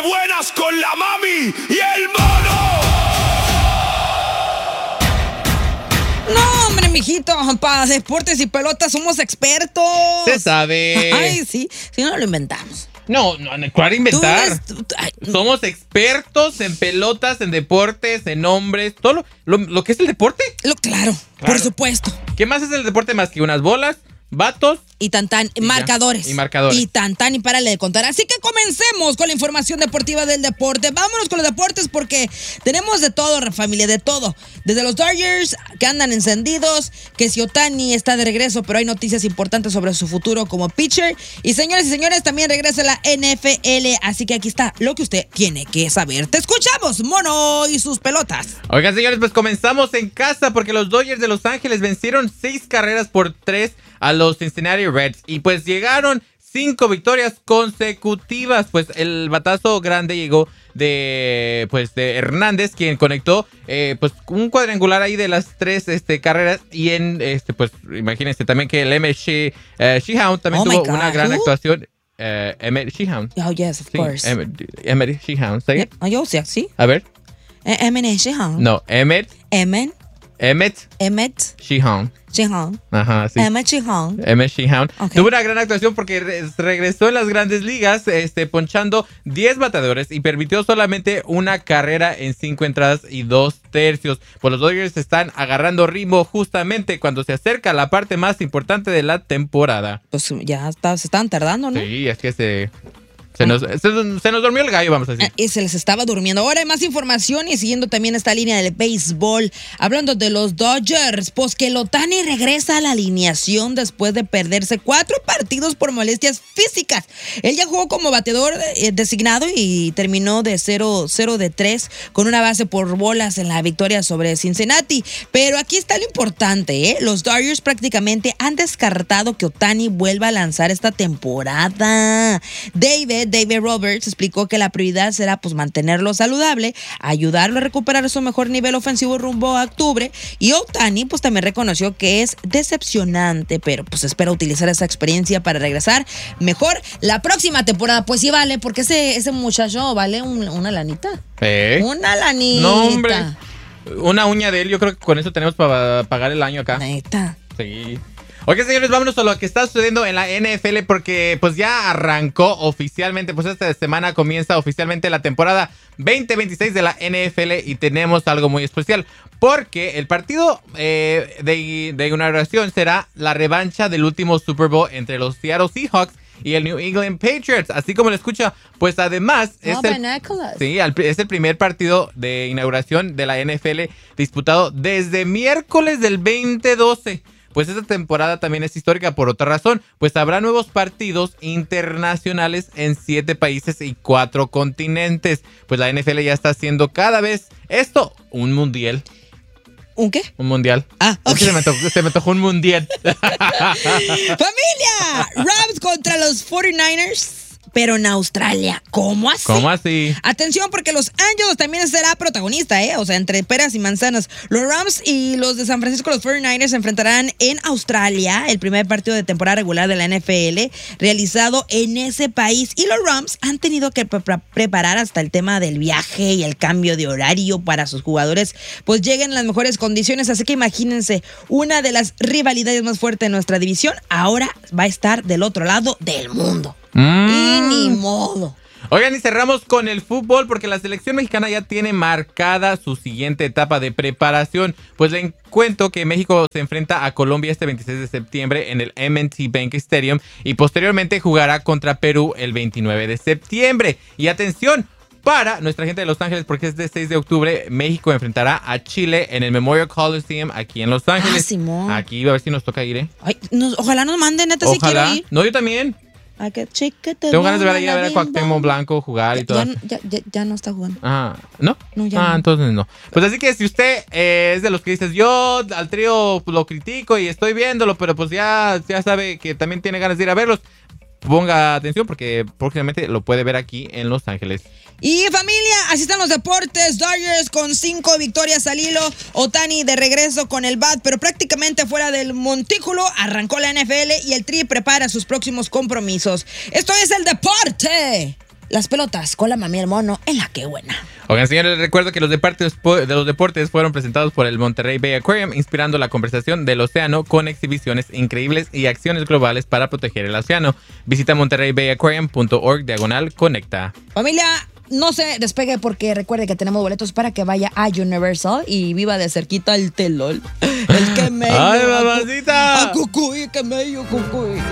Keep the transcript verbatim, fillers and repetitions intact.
buenas con la mami y el mono. No, hombre, mijito, para deportes y pelotas somos expertos. Se sabe. Ay, sí, si no lo inventamos. No, no, no, ¿cuál inventar? Tú eres- tú- ay, Somos expertos en pelotas, en deportes, en hombres, todo lo, lo, lo que es el deporte. lo, claro, Claro. por supuesto. ¿Qué más es el deporte más que unas bolas, vatos? Y tan tan, ya. marcadores. Y marcadores. Y tan tan, y párale de contar. Así que comencemos con la información deportiva del deporte. Vámonos con los deportes porque tenemos de todo, familia, de todo. Desde los Dodgers, que andan encendidos, que si Ohtani está de regreso, pero hay noticias importantes sobre su futuro como pitcher. Y señores y señores, también regresa la N F L. Así que aquí está lo que usted tiene que saber. Te escuchamos, mono y sus pelotas. Oigan, señores, pues comenzamos en casa porque los Dodgers de Los Ángeles vencieron seis carreras por tres a los Cincinnati Reds y pues llegaron cinco victorias consecutivas. Pues el batazo grande llegó de pues de Hernández, quien conectó eh, pues un cuadrangular ahí de las tres este, carreras. Y en este pues imagínense también que el Emmett She- eh, Sheehound también Oh my tuvo God. una gran Who? actuación. Eh, Emmett Sheehound. Oh, yes, of Sí, course. Emmett, Emmett Sheehound. ¿Sí? Yep. Oh, yo sé, sí. A ver. Emmett Sheehan. No, Emmett. Emmett. Emmett Emmett Sheehound. Sheehan. Ajá, sí. Emmett Sheehan. Emmett Sheehound. Ok. Tuvo una gran actuación porque re- regresó en las grandes ligas, este, ponchando diez bateadores y permitió solamente una carrera en cinco entradas y dos tercios. Pues los Dodgers están agarrando ritmo justamente cuando se acerca la parte más importante de la temporada. Pues ya está, se estaban tardando, ¿no? Sí, es que se, se, nos, se, se nos durmió el gallo, vamos a decir. Ah, Y se les estaba durmiendo. Ahora hay más información y siguiendo también esta línea del béisbol. Hablando de los Dodgers, pues que el Ohtani regresa a la alineación después de perderse cuatro partidos por molestias físicas. Él ya jugó como bateador eh, designado y terminó de cero de tres con una base por bolas en la victoria sobre Cincinnati. Pero aquí está lo importante, ¿eh? Los Dodgers prácticamente han descartado que Ohtani vuelva a lanzar esta temporada. David David Roberts explicó que la prioridad será pues mantenerlo saludable, ayudarlo a recuperar su mejor nivel ofensivo rumbo a octubre, y Ohtani pues también reconoció que es decepcionante, pero pues espera utilizar esa experiencia para regresar mejor la próxima temporada. Pues sí vale, porque ese, ese muchacho vale un- una lanita. ¿Eh? Una lanita. No, hombre. Una uña de él, yo creo que con eso tenemos para pagar el año acá. Neta. Sí. Ok, señores, vámonos a lo que está sucediendo en la N F L porque pues ya arrancó oficialmente, pues esta semana comienza oficialmente la temporada veinte veintiséis de la N F L y tenemos algo muy especial porque el partido eh, de, de inauguración será la revancha del último Super Bowl entre los Seattle Seahawks y el New England Patriots, así como lo escucha. Pues además es, Oh, el, binoculars. sí, al- es el primer partido de inauguración de la N F L disputado desde miércoles del veinte doce. Pues esta temporada también es histórica por otra razón, pues habrá nuevos partidos internacionales en siete países y cuatro continentes. Pues la N F L ya está haciendo cada vez esto un mundial. ¿Un qué? Un mundial. Ah, Es ok. que se me tocó, se me tocó un mundial. ¡Familia! Rams contra los cuarenta y nueve ers, pero en Australia. ¿Cómo así? ¿Cómo así? Atención, porque los Angels también será protagonista, ¿eh? O sea, entre peras y manzanas. Los Rams y los de San Francisco, los cuarenta y nueve ers, se enfrentarán en Australia, el primer partido de temporada regular de la N F L, realizado en ese país. Y los Rams han tenido que pre- pre- preparar hasta el tema del viaje y el cambio de horario para sus jugadores, pues lleguen en las mejores condiciones. Así que imagínense, una de las rivalidades más fuertes de nuestra división ahora va a estar del otro lado del mundo. Mm. Y ni modo. Oigan, y cerramos con el fútbol porque la selección mexicana ya tiene marcada su siguiente etapa de preparación. Pues les cuento que México se enfrenta a Colombia este veintiséis de septiembre en el M and T Bank Stadium y posteriormente jugará contra Perú el veintinueve de septiembre. Y atención, para nuestra gente de Los Ángeles, porque este seis de octubre México enfrentará a Chile en el Memorial Coliseum aquí en Los Ángeles. Ah, Simón. Aquí a ver si nos toca ir, ¿eh? Ay, nos- ojalá nos manden, neta, si quiero Ojalá. ir. No, yo también. Ay, qué chiquete, Tengo ganas de ver, no, ir a ver a la Cuauhtémoc vida. Blanco jugar y Ya, todo. ya, ya, ya, ya no está jugando. Ah, ¿no? No, ya Ah, no. entonces no. Pues así que si usted eh, es de los que dices, yo al trío pues, lo critico y estoy viéndolo, pero pues ya, ya sabe que también tiene ganas de ir a verlos, ponga atención porque próximamente lo puede ver aquí en Los Ángeles. Y familia, así están los deportes. Dodgers con cinco victorias al hilo. Ohtani de regreso con el bat, pero prácticamente fuera del montículo. Arrancó la N F L y el Tri prepara sus próximos compromisos. Esto es el deporte las pelotas con la mami y el mono en la que buena. Oigan, señores, les recuerdo que los deportes, de los deportes fueron presentados por el Monterrey Bay Aquarium, inspirando la conversación del océano con exhibiciones increíbles y acciones globales para proteger el océano. Visita monterreybayaquarium.org diagonal conecta. Familia, no se despegue porque recuerde que tenemos boletos para que vaya a Universal y viva de cerquita el telol. El que me ¡Ay, mamacita! A Cucuy, que me Cucuy.